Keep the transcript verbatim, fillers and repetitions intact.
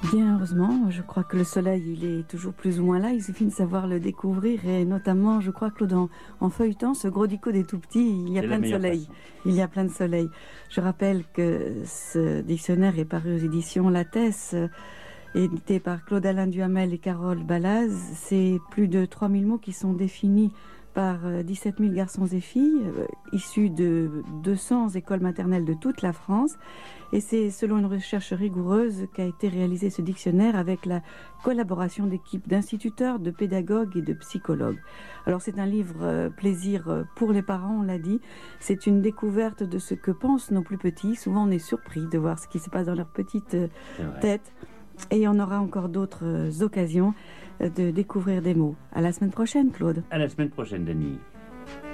Bien heureusement, je crois que le soleil, il est toujours plus ou moins là. Il suffit de savoir le découvrir et notamment, je crois, Claude, en, en feuilletant ce gros dico des tout-petits, il y a C'est plein la de meilleure soleil. façon. Il y a plein de soleil. Je rappelle que ce dictionnaire est paru aux éditions Lattès, euh, édité par Claude-Alain Duhamel et Carole Balaz. C'est plus de trois mille mots qui sont définis par euh, dix-sept mille garçons et filles, euh, issus de deux cents écoles maternelles de toute la France. Et c'est selon une recherche rigoureuse qu'a été réalisé ce dictionnaire avec la collaboration d'équipes d'instituteurs, de pédagogues et de psychologues. Alors c'est un livre euh, plaisir euh, pour les parents, on l'a dit. C'est une découverte de ce que pensent nos plus petits. Souvent on est surpris de voir ce qui se passe dans leur petite euh, tête. Et on aura encore d'autres euh, occasions euh, de découvrir des mots. À la semaine prochaine, Claude. À la semaine prochaine, Denis.